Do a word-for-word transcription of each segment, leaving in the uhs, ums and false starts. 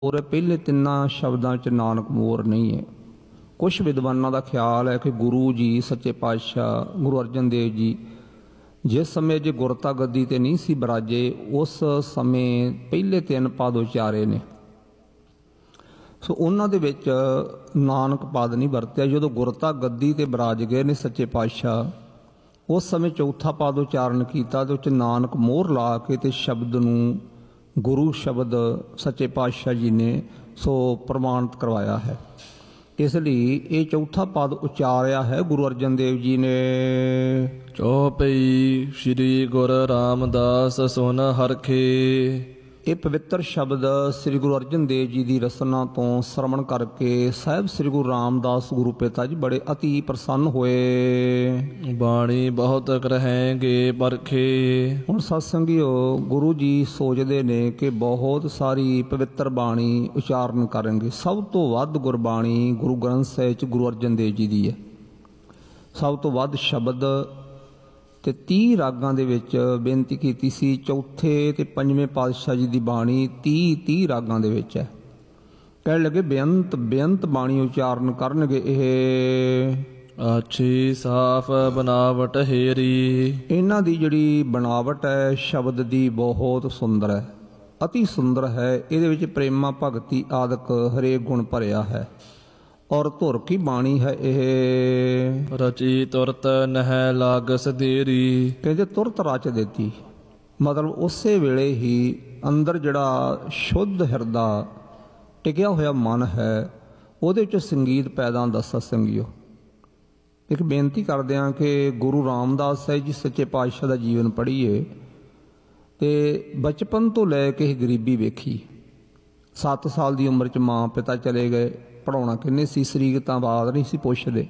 और पहले तिन्ना शब्दों च नानक मोर नहीं है। कुछ विद्वानों का ख्याल है कि गुरु जी सच्चे पातशाह गुरु अर्जन देव जी जिस समय जे गुरता गद्दी ते नहीं सी बराजे उस समय पहले तीन पद उचारे ने, सो उन्हां दे विच नानक पद नहीं वरत्या। जो गुरता गद्दी ते बराज गए ने सच्चे पातशाह उस समय चौथा पद उचारण किया तो उच नानक मोहर ला के ते शब्द नूं गुरु शब्द सच्चे पातशाह जी ने सो प्रमाणित करवाया है। इसलिए ये चौथा पद उचारिया है गुरु अर्जन देव जी ने। चौपई श्री गुरु रामदास सुन हरखे। ये पवित्र शब्द श्री गुरु अर्जन देव जी की रसना तो श्रवण करके साहिब श्री गुरु रामदास गुरु पिता जी बड़े अति प्रसन्न होए। बाणी बहुत करहेंगे परखे। हुण सत्संगियो गुरु जी सोचते ने कि बहुत सारी पवित्र बाणी उचारण करेंगे। सब तो वध गुरबाणी गुरु ग्रंथ ਸਾਹਿਬ ਚ गुरु अर्जन देव जी की है। सब तो वध शब्द ਤੇ तीह ਰਾਗਾਂ ਦੇ ਵਿੱਚ ਬੇਨਤੀ ਕੀਤੀ ਸੀ। ਚੌਥੇ ਤੇ ਪੰਜਵੇਂ ਪਾਤਸ਼ਾਹ ਜੀ ਦੀ ਬਾਣੀ तीह तीह ਰਾਗਾਂ ਦੇ ਵਿੱਚ ਹੈ। ਕਹਿਣ ਲੱਗੇ ਬੇਅੰਤ ਬੇਅੰਤ ਬਾਣੀ ਉਚਾਰਨ ਕਰਨਗੇ ਇਹ। ਆਛੀ ਸਾਫ ਬਨਾਵਟ ਹੇਰੀ। ਇਹਨਾਂ ਦੀ ਜਿਹੜੀ ਬਣਾਵਟ ਹੈ ਸ਼ਬਦ ਦੀ ਬਹੁਤ ਸੁੰਦਰ ਹੈ, ਅਤੀ ਸੁੰਦਰ ਹੈ। ਇਹਦੇ ਵਿੱਚ ਪ੍ਰੇਮਾ ਭਗਤੀ ਆਦਿਕ ਹਰੇਕ ਗੁਣ ਭਰਿਆ ਹੈ। और धुर की बाणी है यह। रची तुरत नह लागस देरी। कहते तुरत रच देती, मतलब उसे वेले ही अंदर जड़ा शुद्ध हिरदा टिकिया होया मन है ਉਹਦੇ ਵਿੱਚ संगीत पैदा ਹੁੰਦਾ। सत्संगियो एक बेनती करते हैं कि गुरु रामदास साहिब जी सच्चे पातशाह का जीवन पढ़ीए तो बचपन तो लैके ही गरीबी वेखी। सत्त साल की उम्र च माँ पिता चले गए, पढ़ाना किन्ने सी, सरीकतां बात नहीं सी पुछदे।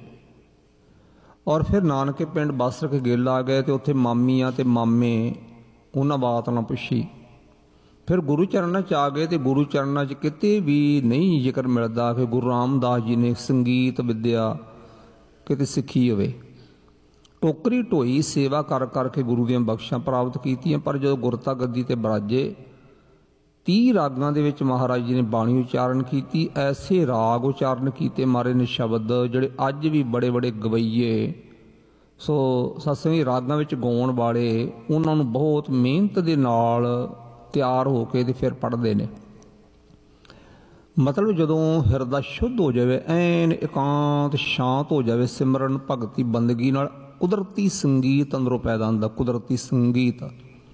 और फिर नानके पिंड बस के गिल आ गए तो उत्थे मामियां ते मामे उन्हां बात ना पुछी। फिर गुरु चरणा च आ गए तो गुरु चरणा च किते भी नहीं जिक्र मिलता कि गुरु रामदास जी ने संगीत विद्या किते सिखी होवे। टोकरी ढोई सेवा कर करके गुरु दीयां बख्शां प्राप्त कीतियां। पर जो गुरता गद्दी ते बराजे तीह रागां दे विच महाराज जी ने बाणी उचारण की। ऐसे राग उचारण किए मारे ने शब्द जिहड़े अज भी बड़े बड़े गवईए सो सत्संगी रागां विच गाउण वाले उन्हां नूं बहुत मेहनत दे नाल तैयार हो के ते फिर पढ़दे ने। मतलब जदों हिरदा शुद्ध हो जाए, ऐन एकांत शांत हो जाए, सिमरन भगती बंदगी नाल कुदरती संगीत अंदरों पैदा हुंदा, कुदरती संगीत।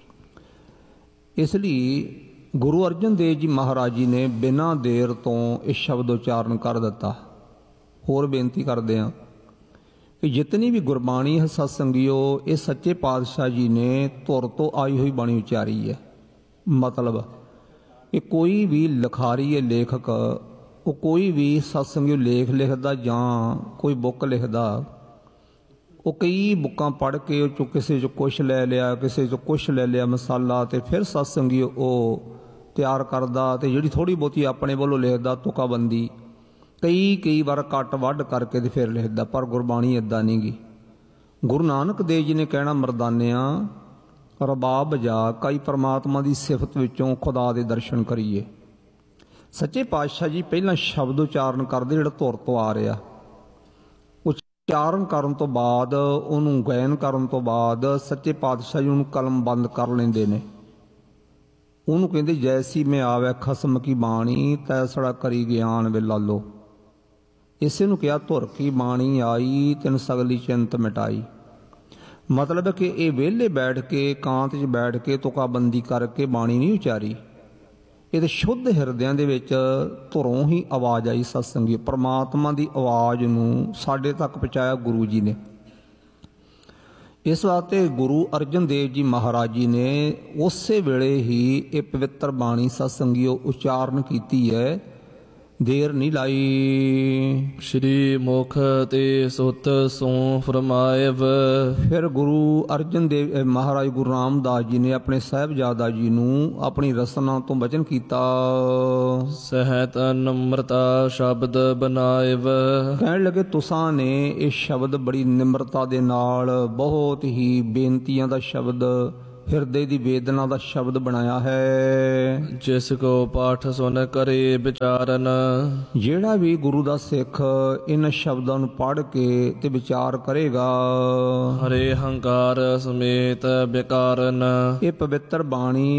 इसलिए गुरु अर्जन देव जी महाराज जी ने बिना देर तो इस शब्द उच्चारण कर दिता। होर बेनती करते हैं कि जितनी भी गुरबाणी है सत्संगियो ये सच्चे पातशाह जी ने धुर तो आई हुई बाणी उच्चारी है। मतलब कि कोई भी लिखारी है लेखक, वो कोई भी सत्संगियो लेख लिखदा जां कोई बुक लिखदा, वो कई बुकां पढ़ के चो किसी चो कुछ लै लिया, किसी चो कुछ लै लिया मसाला, तो फिर सत्संगियो वो तैयार करदा ते जिहड़ी थोड़ी बहुती अपने वालों लिखदा तुकाबंदी कई कई बार कट वढ़ करके ते फिर लिखदा। पर गुरबाणी इदां नहीं गी। गुरु नानक देव जी ने कहना मरदानिया रबाब बजा कई परमात्मा की सिफत विचों खुदा दे दर्शन करिए। सच्चे पातशाह जी पहला शब्द उचारण करदे जिहड़ा धुर तो आ रहा, उचारण करन तो बाद उहनूं गायन करन तो बाद सच्चे पातशाह जी उहनूं कलम बंद कर लैंदे ने। ਉਹਨੂੰ ਕਹਿੰਦੇ ਜੈਸੀ ਮੈਂ ਆਵੇ ਖਸਮ ਕੀ ਬਾਣੀ ਤੈਸੜਾ ਕਰੀ ਗਿਆਨ ਵੇ ਲਾਲੋ। ਇਸੇ ਨੂੰ ਕਿਹਾ ਧੁਰ ਕੀ ਬਾਣੀ ਆਈ ਤਿਨ ਸਗਲੀ ਚਿੰਤ ਮਿਟਾਈ। मतलब है कि ये वेले बैठ के कांत च बैठ के तुकाबंदी करके बाणी नहीं उचारी। ये तो शुद्ध हिरदियां दे विच धुरों ही आवाज़ आई। सत्संगी परमात्मा की आवाज़ नूं साडे तक पहुँचाया गुरु जी ने। इस वास्ते गुरु अर्जन देव जी महाराज जी ने उस वेले ही ये पवित्र बाणी सत्संगियों उच्चारण की है, देर नहीं लाई। श्री मुख ते सुत सो फरमाएव। फिर गुरु अर्जन देव महाराज गुरु रामदास जी ने अपने साहिबजादा जी नूं अपनी रसना तो बचन किया। सहत नम्रता शब्द बनाएव। कहने लगे तुसां ने इस शब्द बड़ी निम्रता दे नाल बहुत ही बेनतियां दा शब्द ਹਿਰਦੇ ਦੀ ਵੇਦਨਾ ਦਾ ਸ਼ਬਦ ਬਣਾਇਆ ਹੈ। ਜਿਸ ਕੋ ਪਾਠ ਸੁਨ ਕਰੇ ਵਿਚਾਰਨ, ਜਿਹੜਾ ਵੀ ਗੁਰੂ ਦਾ ਸਿੱਖ ਇਹਨਾਂ ਸ਼ਬਦਾਂ ਨੂੰ ਪੜ੍ਹ ਕੇ ਤੇ ਵਿਚਾਰ ਕਰੇਗਾ, ਹਰੇ ਹੰਕਾਰ ਸਮੇਤ ਵਿਕਾਰਨ, ਇਹ ਪਵਿੱਤਰ ਬਾਣੀ